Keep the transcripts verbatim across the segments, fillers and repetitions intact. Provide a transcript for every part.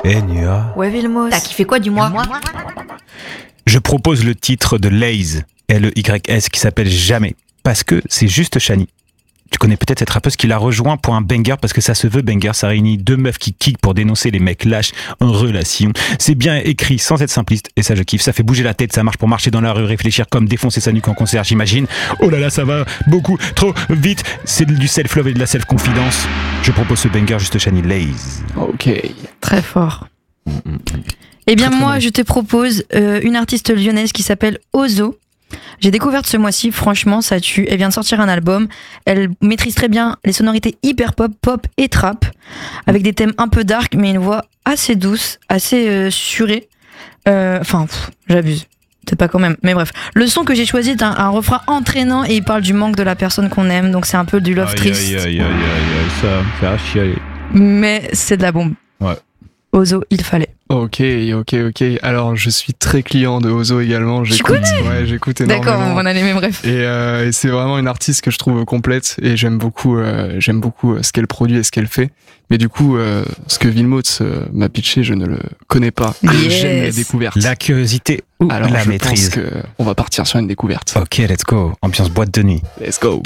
Eh Nia. Ouais, Vilmos. T'as kiffé quoi, dis-moi? Je propose le titre de Lays, L E Y S, qui s'appelle Jamais, parce que c'est juste Shani. Tu connais peut-être cette rappeuse qui l'a rejoint pour un banger, parce que ça se veut banger, ça réunit deux meufs qui kickent pour dénoncer les mecs lâches en relation. C'est bien écrit sans être simpliste, et ça je kiffe, ça fait bouger la tête, ça marche pour marcher dans la rue, réfléchir comme défoncer sa nuque en concert, j'imagine. Oh là là, ça va beaucoup trop vite, c'est du self-love et de la self-confidence. Je propose ce banger juste Shani, Lays. Ok. Très fort. Eh bien Très, très moi bon. je te propose euh, une artiste lyonnaise qui s'appelle Ozo. J'ai découvert ce mois-ci, franchement ça tue. Elle vient de sortir un album, elle maîtrise très bien les sonorités hyper pop, pop et trap, avec des thèmes un peu dark mais une voix assez douce, assez euh, surée. Euh, Enfin, pff, j'abuse. Peut-être pas quand même, mais bref. Le son que j'ai choisi est un, un refrain entraînant et il parle du manque de la personne qu'on aime, donc c'est un peu du love Aïe, triste. aïe, aïe, aïe, aïe, aïe, ça me fait chialer. Mais c'est de la bombe. Ouais. Ozo, il fallait. Ok, ok, ok. Alors, je suis très client de Ozo également. J'écoute, ouais, j'écoute énormément. D'accord, on a les mêmes rêves. Et, euh, et c'est vraiment une artiste que je trouve complète et j'aime beaucoup, euh, j'aime beaucoup ce qu'elle produit et ce qu'elle fait. Mais du coup, euh, ce que Vilmos euh, m'a pitché, je ne le connais pas. Et Yes. j'aime la découverte. La curiosité ou Alors, la je maîtrise. pense que on va partir sur une découverte. Ok, let's go. Ambiance boîte de nuit. Let's go.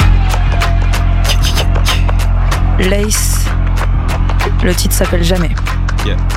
Lace. Le titre s'appelle Jamais. Yeah.